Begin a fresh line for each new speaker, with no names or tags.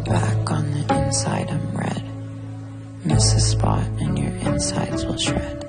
back, on the inside I'm red. Miss a spot and your insides will shred.